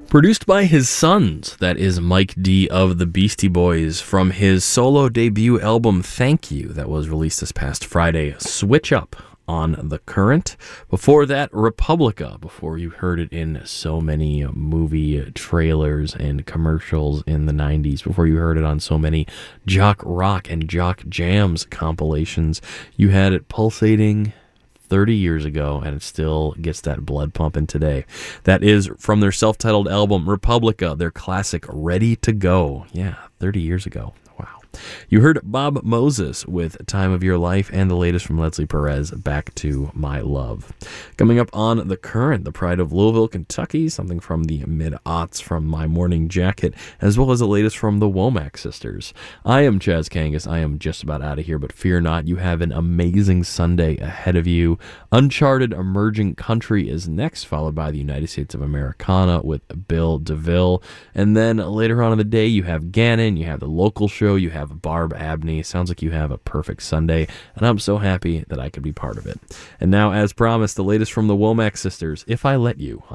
Produced by his sons, that is Mike D of the Beastie Boys, from his solo debut album Thank You, that was released this past Friday, Switch Up on The Current. Before that, Republica, before you heard it in so many movie trailers and commercials in the 90s, before you heard it on so many Jock Rock and Jock Jams compilations. You had it pulsating 30 years ago, and it still gets that blood pumping today. That is from their self-titled album, Republica, their classic Ready to Go. Yeah, 30 years ago. Wow. You heard Bob Moses with Time of Your Life, and the latest from Leslie Perez, Back to My Love. Coming up on The Current, the pride of Louisville, Kentucky, something from the mid-aughts from My Morning Jacket, as well as the latest from the Womack Sisters. I am Chaz Kangas. I am just about out of here, but fear not, you have an amazing Sunday ahead of you. Uncharted Emerging Country is next, followed by the United States of Americana with Bill DeVille. And then later on in the day, you have Gannon, you have the local show, you have Barb Abney. Sounds like you have a perfect Sunday, and I'm so happy that I could be part of it. And now, as promised, the latest from the Womack Sisters, If I Let You,